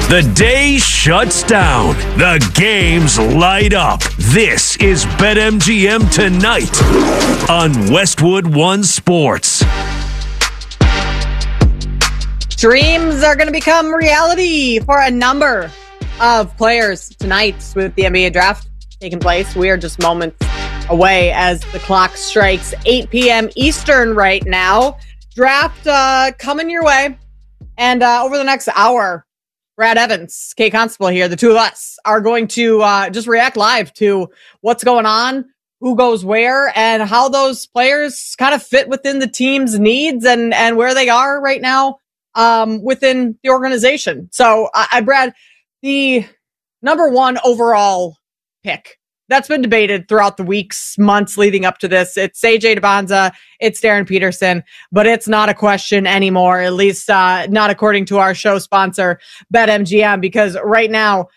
The day shuts down. The games light up. This is BetMGM Tonight on Westwood One Sports. Dreams are going to become reality for a number of players tonight with the NBA draft taking place. We are just moments away as the clock strikes 8 p.m. Eastern right now. Draft coming your way. And over the next hour, Brad Evans, Kay Constable here, the two of us are going to just react live to what's going on, who goes where, and how those players kind of fit within the team's needs and where they are right now within the organization. So, Brad, the number one overall pick that's been debated throughout the weeks, months leading up to this. It's AJ Dybala, it's Darren Peterson, but it's not a question anymore, at least not according to our show sponsor, BetMGM, because right now,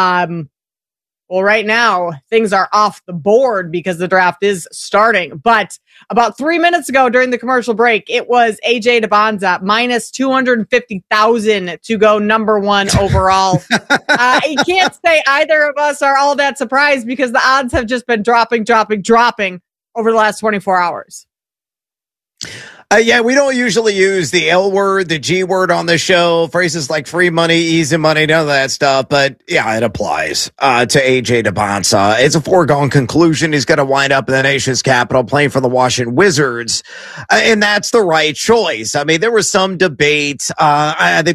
things are off the board because the draft is starting. But about 3 minutes ago during the commercial break, it was AJ Dybala minus 250,000 to go number one overall. You can't say either of us are all that surprised because the odds have just been dropping over the last 24 hours. Yeah, we don't usually use the L word, the G word on the show. Phrases like free money, easy money, none of that stuff. But yeah, it applies to AJ Dybala. It's a foregone conclusion. He's going to wind up in the nation's capital playing for the Washington Wizards. And that's the right choice. I mean, there was some debate. I think